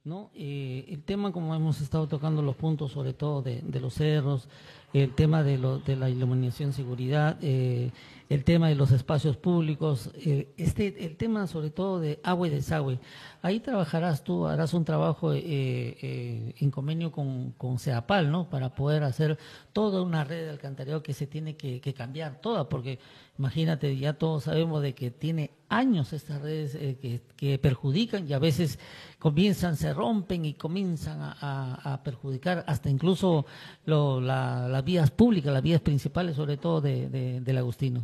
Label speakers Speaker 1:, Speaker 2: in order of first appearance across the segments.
Speaker 1: ¿no? El tema, como hemos estado tocando los puntos, sobre todo de los cerros, el tema de la iluminación, seguridad, el tema de los espacios públicos, el tema sobre todo de agua y desagüe. Ahí trabajarás tú, harás un trabajo en convenio con CEDAPAL, ¿no? Para poder hacer toda una red de alcantarillado que se tiene que cambiar toda, porque imagínate, ya todos sabemos de que tiene años estas redes que perjudican y a veces se rompen y comienzan a perjudicar hasta incluso las vías públicas, las vías principales, sobre todo del Agustino.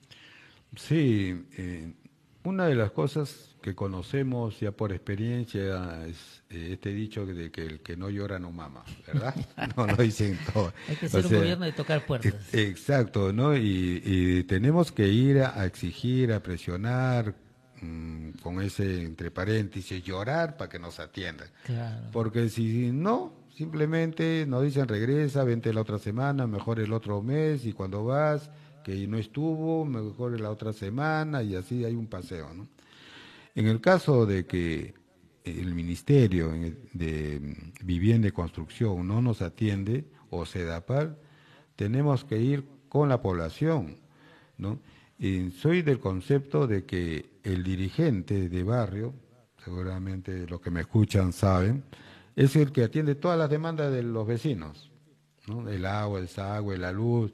Speaker 2: Sí, una de las cosas que conocemos ya por experiencia es este dicho de que el que no llora no mama, ¿verdad? No lo dicen todos.
Speaker 1: Hay que
Speaker 2: O
Speaker 1: ser un
Speaker 2: sea,
Speaker 1: gobierno de tocar puertas.
Speaker 2: exacto, ¿no? Y tenemos que ir a exigir, a presionar, con ese, entre paréntesis, llorar para que nos atiendan.
Speaker 1: Claro.
Speaker 2: Porque si no, simplemente nos dicen regresa, vente la otra semana, mejor el otro mes, y cuando vas, que no estuvo, mejor la otra semana, y así hay un paseo, ¿no? En el caso de que el Ministerio de Vivienda y Construcción no nos atiende, o SEDAPAL, tenemos que ir con la población, ¿no? Y soy del concepto de que el dirigente de barrio, seguramente los que me escuchan saben, es el que atiende todas las demandas de los vecinos, ¿no? El agua, el desagüe, la luz,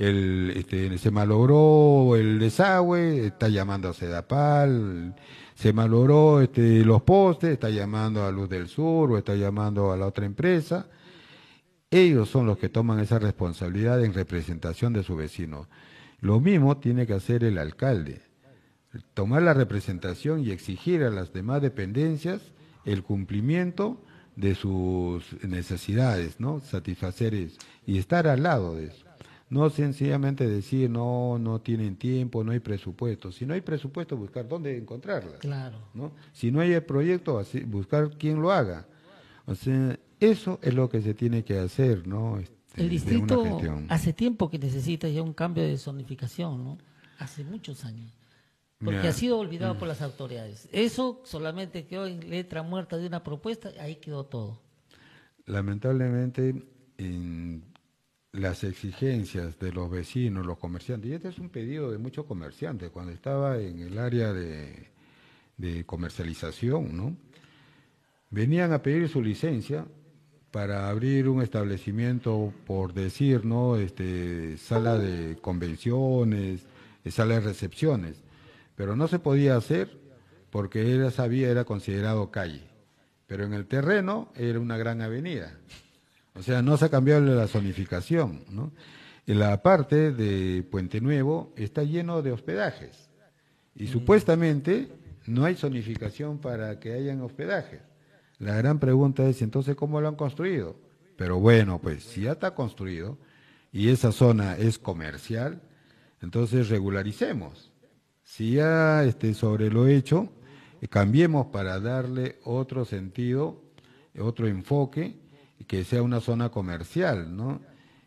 Speaker 2: se malogró el desagüe, está llamando a Sedapal, se malogró los postes, está llamando a Luz del Sur o está llamando a la otra empresa. Ellos son los que toman esa responsabilidad en representación de su vecino. Lo mismo tiene que hacer el alcalde, tomar la representación y exigir a las demás dependencias el cumplimiento de sus necesidades, ¿no? Satisfacer eso y estar al lado de eso. No sencillamente decir, no, no tienen tiempo, no hay presupuesto. Si no hay presupuesto, buscar dónde encontrarlas,
Speaker 1: Claro.
Speaker 2: ¿no? Si no hay el proyecto, buscar quién lo haga. O sea, eso es lo que se tiene que hacer, ¿no?
Speaker 1: El
Speaker 2: De una
Speaker 1: distrito
Speaker 2: gestión.
Speaker 1: hace tiempo que necesita ya un cambio de zonificación, ¿no? Hace muchos años. Porque ha
Speaker 2: Mira,
Speaker 1: sido olvidado por las autoridades. Eso solamente quedó en letra muerta de una propuesta, ahí quedó todo.
Speaker 2: lamentablemente, en las exigencias de los vecinos, los comerciantes, y este es un pedido de muchos comerciantes, cuando estaba en el área de comercialización, ¿no? Venían a pedir su licencia para abrir un establecimiento, por decir, ¿no? Sala de convenciones, sala de recepciones, pero no se podía hacer porque esa vía era considerado calle, pero en el terreno era una gran avenida. O sea, no se ha cambiado la zonificación, ¿no? En la parte de Puente Nuevo está lleno de hospedajes y supuestamente no hay zonificación para que hayan hospedajes. La gran pregunta es, entonces, ¿cómo lo han construido? Pero bueno, pues si ya está construido y esa zona es comercial, entonces regularicemos. Si ya sobre lo hecho, cambiemos para darle otro sentido, otro enfoque, que sea una zona comercial, ¿no?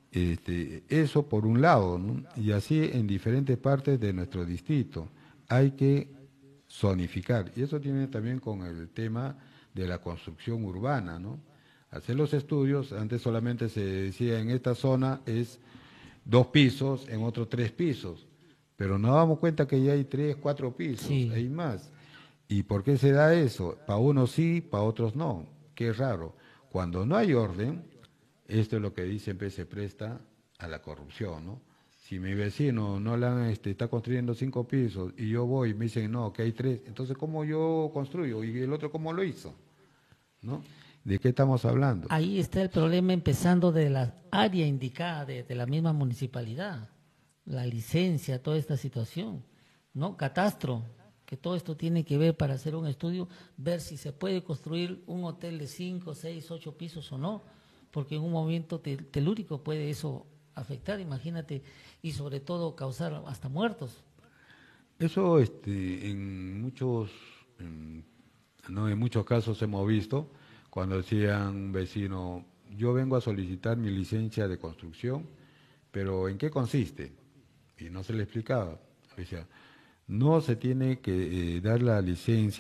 Speaker 2: Eso por un lado, ¿no? Y así en diferentes partes de nuestro distrito. Hay que zonificar. Y eso tiene también con el tema de la construcción urbana, ¿no? Hacer los estudios, antes solamente se decía en esta zona es 2 pisos, en otro 3 pisos, pero nos damos cuenta que ya hay 3, 4 pisos,
Speaker 1: Sí.
Speaker 2: hay más. ¿Y por qué se da eso? Para unos sí, para otros no. Qué raro. Cuando no hay orden, esto es lo que dicen, se presta a la corrupción, ¿no? Si mi vecino no está construyendo 5 pisos y yo voy y me dicen no, que hay 3, entonces ¿cómo yo construyo? ¿Y el otro cómo lo hizo? ¿No? ¿De qué estamos hablando?
Speaker 1: Ahí está el problema empezando de la área indicada de la misma municipalidad, la licencia, toda esta situación, ¿no? Catastro, que todo esto tiene que ver para hacer un estudio, ver si se puede construir un hotel de 5, 6, 8 pisos o no, porque en un momento telúrico puede eso afectar, imagínate, y sobre todo causar hasta muertos.
Speaker 2: Eso en muchos, en, no, en muchos casos hemos visto cuando decían un vecino, yo vengo a solicitar mi licencia de construcción, pero ¿en qué consiste? Y no se le explicaba. Decía, no se tiene que dar la licencia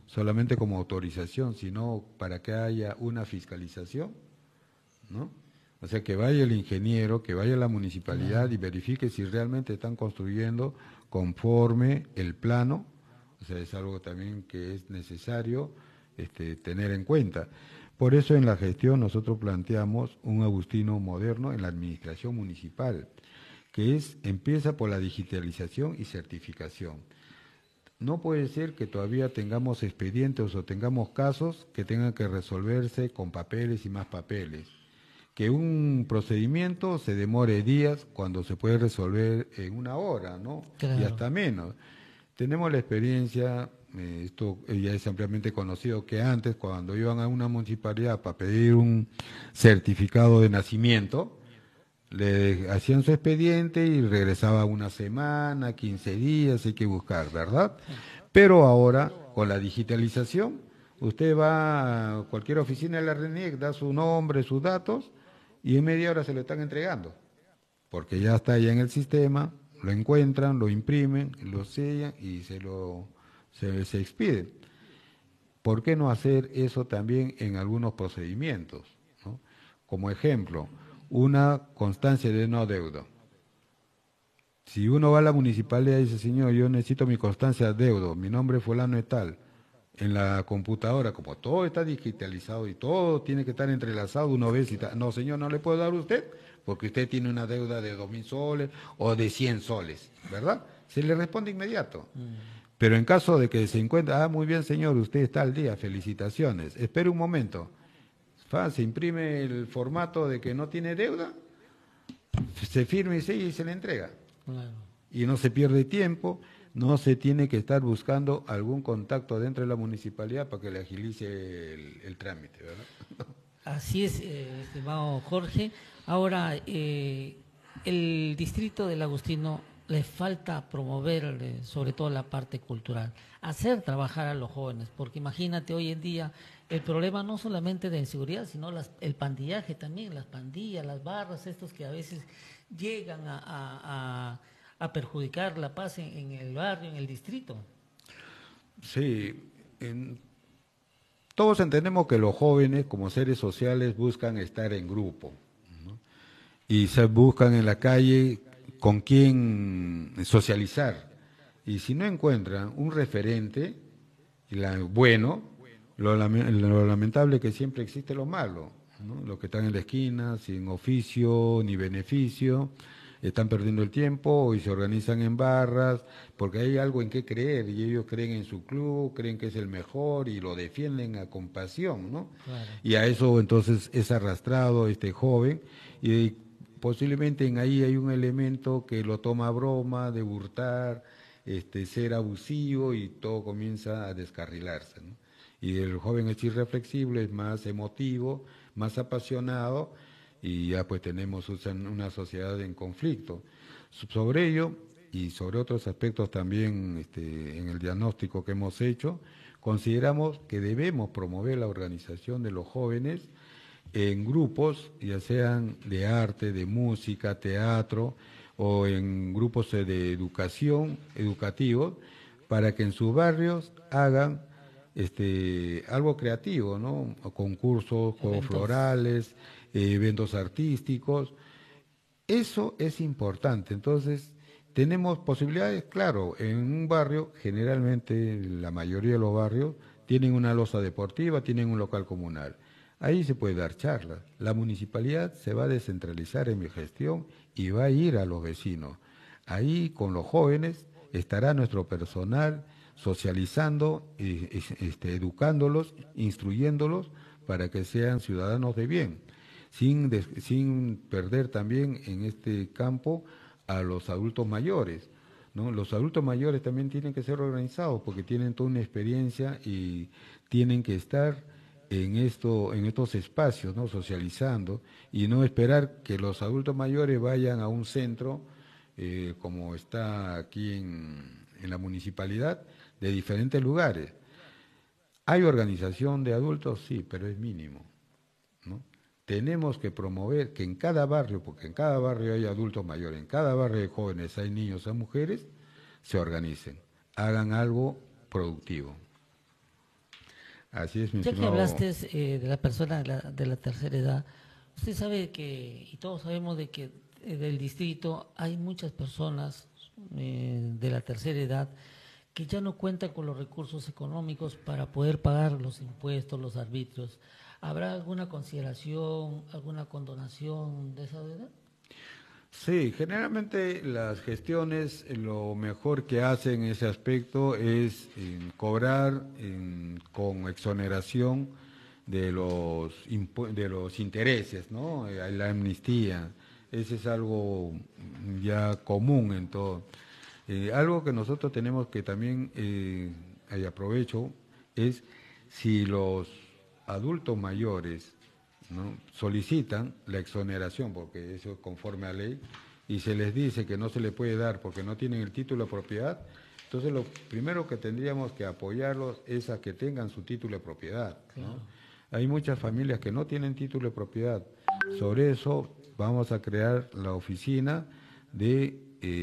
Speaker 2: solamente como autorización, sino para que haya una fiscalización, ¿no? O sea, que vaya el ingeniero, que vaya la municipalidad y verifique si realmente están construyendo conforme el plano. O sea, es algo también que es necesario tener en cuenta. Por eso en la gestión nosotros planteamos un Agustino moderno en la administración municipal, que empieza por la digitalización y certificación. No puede ser que todavía tengamos expedientes o tengamos casos que tengan que resolverse con papeles y más papeles. Que un procedimiento se demore días cuando se puede resolver en una hora, ¿no?
Speaker 1: Claro.
Speaker 2: Y hasta menos. Tenemos la experiencia, esto ya es ampliamente conocido, que antes cuando iban a una municipalidad para pedir un certificado de nacimiento, le hacían su expediente y regresaba una semana, 15 días, hay que buscar, ¿verdad? Pero ahora, con la digitalización, usted va a cualquier oficina de la RENIEC, da su nombre, sus datos, y en media hora se lo están entregando, porque ya está ya en el sistema, lo encuentran, lo imprimen, lo sellan y se expide. ¿Por qué no hacer eso también en algunos procedimientos, ¿no? Como ejemplo, una constancia de no deuda. Si uno va a la municipalidad y dice, señor, yo necesito mi constancia de deuda, mi nombre fulano es tal, en la computadora, como todo está digitalizado y todo tiene que estar entrelazado, uno ve si no, señor, no le puedo dar a usted, porque usted tiene una deuda de 2.000 soles o de 100 soles, ¿verdad? Se le responde inmediato. Pero en caso de que se encuentre, muy bien, señor, usted está al día, felicitaciones, espere un momento. Se imprime el formato de que no tiene deuda, se firma y sigue y se le entrega.
Speaker 1: Claro.
Speaker 2: Y no se pierde tiempo, no se tiene que estar buscando algún contacto dentro de la municipalidad para que le agilice el trámite, ¿verdad?
Speaker 1: Así es, estimado Jorge. Ahora, el distrito del Agustino le falta promover sobre todo la parte cultural, hacer trabajar a los jóvenes, porque imagínate hoy en día el problema no solamente de inseguridad, sino el pandillaje también, las pandillas, las barras, estos que a veces llegan a perjudicar la paz en el barrio, en el distrito.
Speaker 2: Sí, todos entendemos que los jóvenes como seres sociales buscan estar en grupo, ¿no? Y se buscan en la calle con quién socializar. Y si no encuentran un referente bueno, lo lamentable es que siempre existe lo malo, ¿no? Los que están en la esquina, sin oficio ni beneficio, están perdiendo el tiempo y se organizan en barras, porque hay algo en qué creer, y ellos creen en su club, creen que es el mejor y lo defienden a compasión, ¿no?
Speaker 1: Claro.
Speaker 2: Y a eso entonces es arrastrado este joven, y posiblemente en ahí hay un elemento que lo toma a broma, de hurtar, ser abusivo, y todo comienza a descarrilarse, ¿no? Y el joven es irreflexible, es más emotivo, más apasionado, y ya pues tenemos una sociedad en conflicto. Sobre ello y sobre otros aspectos también en el diagnóstico que hemos hecho, consideramos que debemos promover la organización de los jóvenes en grupos, ya sean de arte, de música, teatro, o en grupos de educación, educativos, para que en sus barrios hagan algo creativo, ¿no? Concursos, juegos florales, eventos artísticos. Eso es importante. Entonces, tenemos posibilidades, claro, en un barrio, generalmente la mayoría de los barrios tienen una loza deportiva, tienen un local comunal. Ahí se puede dar charlas. La municipalidad se va a descentralizar en mi gestión y va a ir a los vecinos. Ahí con los jóvenes estará nuestro personal socializando, educándolos, instruyéndolos para que sean ciudadanos de bien, sin perder también en este campo a los adultos mayores, ¿no? Los adultos mayores también tienen que ser organizados porque tienen toda una experiencia y tienen que estar en estos espacios, ¿no? Socializando, y no esperar que los adultos mayores vayan a un centro como está aquí en la municipalidad, de diferentes lugares. ¿Hay organización de adultos? Sí, pero es mínimo, ¿no? Tenemos que promover que en cada barrio, porque en cada barrio hay adultos mayores, en cada barrio hay jóvenes, hay niños, hay mujeres, se organicen, hagan algo productivo. Así es, mi
Speaker 1: Ya que
Speaker 2: estimado.
Speaker 1: hablaste de la persona de la tercera edad, usted sabe que, y todos sabemos de que del distrito hay muchas personas de la tercera edad que ya no cuentan con los recursos económicos para poder pagar los impuestos, los arbitrios. ¿Habrá alguna consideración, alguna condonación de esa edad?
Speaker 2: Sí, generalmente las gestiones lo mejor que hacen en ese aspecto es cobrar con exoneración de los intereses, ¿no? La amnistía, ese es algo ya común en todo. Algo que nosotros tenemos que también, y aprovecho, es si los adultos mayores, ¿no?, solicitan la exoneración, porque eso es conforme a ley, y se les dice que no se le puede dar porque no tienen el título de propiedad, entonces lo primero que tendríamos que apoyarlos es a que tengan su título de propiedad, ¿no?
Speaker 1: Claro.
Speaker 2: Hay muchas familias que no tienen título de propiedad. Sobre eso vamos a crear la oficina de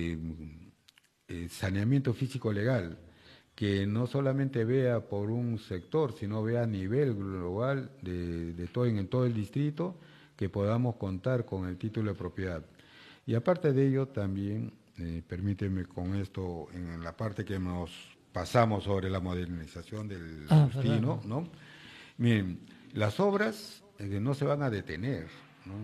Speaker 2: saneamiento físico legal, que no solamente vea por un sector, sino vea a nivel global de todo, en todo el distrito, que podamos contar con el título de propiedad. Y aparte de ello, también, permíteme con esto, en la parte que nos pasamos sobre la modernización del Agustino, ¿no? Miren, las obras no se van a detener, ¿no?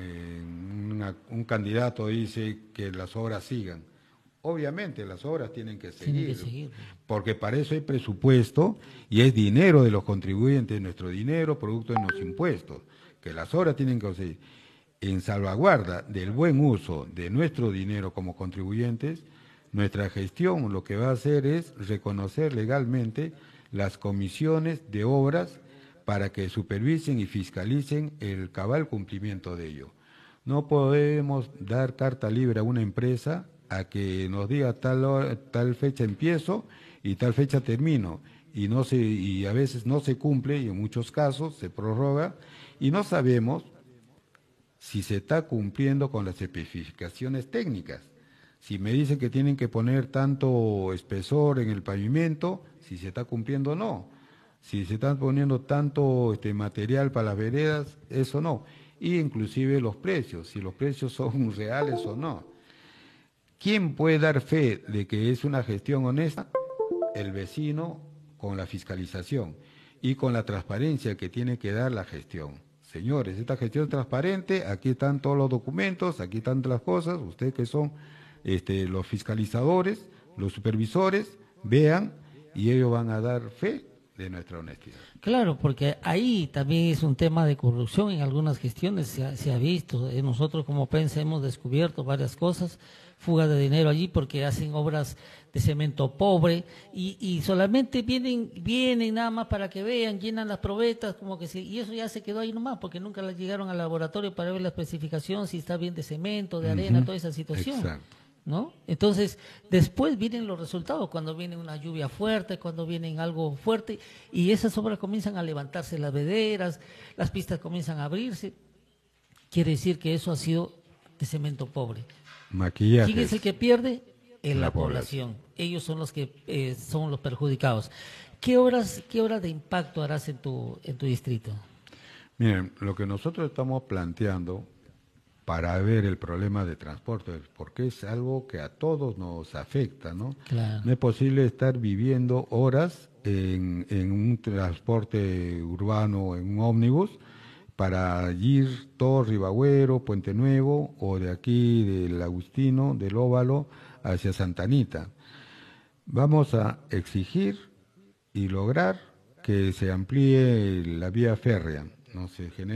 Speaker 2: Un candidato dice que las obras sigan. Obviamente las obras tienen que seguir, porque para eso hay presupuesto y es dinero de los contribuyentes, nuestro dinero, producto de los impuestos, que las obras tienen que seguir. En salvaguarda del buen uso de nuestro dinero como contribuyentes, nuestra gestión lo que va a hacer es reconocer legalmente las comisiones de obras para que supervisen y fiscalicen el cabal cumplimiento de ello. No podemos dar carta libre a una empresa a que nos diga tal fecha empiezo y tal fecha termino, y a veces no se cumple y en muchos casos se prorroga y no sabemos si se está cumpliendo con las especificaciones técnicas. Si me dicen que tienen que poner tanto espesor en el pavimento, si se está cumpliendo o no. Si se están poniendo tanto material para las veredas, eso no. Y inclusive los precios, si los precios son reales o no. ¿Quién puede dar fe de que es una gestión honesta? El vecino, con la fiscalización y con la transparencia que tiene que dar la gestión. Señores, esta gestión es transparente, aquí están todos los documentos, aquí están las cosas, ustedes que son los fiscalizadores, los supervisores, vean y ellos van a dar fe de nuestra honestidad.
Speaker 1: Claro, porque ahí también es un tema de corrupción en algunas gestiones, se ha visto. Nosotros como prensa hemos descubierto varias cosas, fuga de dinero allí porque hacen obras de cemento pobre y solamente vienen nada más para que vean, llenan las probetas, como que y eso ya se quedó ahí nomás, porque nunca las llegaron al laboratorio para ver la especificación, si está bien de cemento, de arena, toda esa situación.
Speaker 2: Exacto.
Speaker 1: ¿No? Entonces, después vienen los resultados, cuando viene una lluvia fuerte, cuando viene algo fuerte, y esas obras comienzan a levantarse las veredas, las pistas comienzan a abrirse. Quiere decir que eso ha sido de cemento pobre.
Speaker 2: Maquillajes.
Speaker 1: ¿Quién es el que pierde? La población. Ellos son los que son los perjudicados. ¿Qué obras de impacto harás en tu distrito?
Speaker 2: Miren, lo que nosotros estamos planteando para ver el problema de transporte, porque es algo que a todos nos afecta, ¿no?
Speaker 1: Claro.
Speaker 2: No es posible estar viviendo horas en un transporte urbano, en un ómnibus, para ir todo Ribagüero, Puente Nuevo, o de aquí del Agustino, del Óvalo, hacia Santa Anita. Vamos a exigir y lograr que se amplíe la vía férrea, no se genere